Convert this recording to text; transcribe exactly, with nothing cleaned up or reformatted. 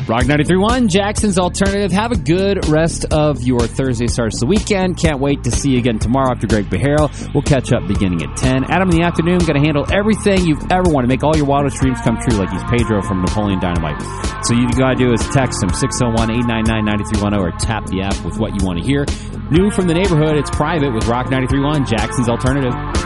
Rock ninety-three point one, Jackson's Alternative. Have a good rest of your Thursday. Starts the weekend. Can't wait to see you again tomorrow after Greg Beharo. We'll catch up beginning at ten. Adam in the afternoon, going to handle everything you've ever wanted. Make all your wildest dreams come true like he's Pedro from Napoleon Dynamite. So you got to do is text him six oh one, eight nine nine, nine three one zero or tap the app with what you want to hear. New from the neighborhood, it's Private with Rock ninety-three point one, Jackson's Alternative.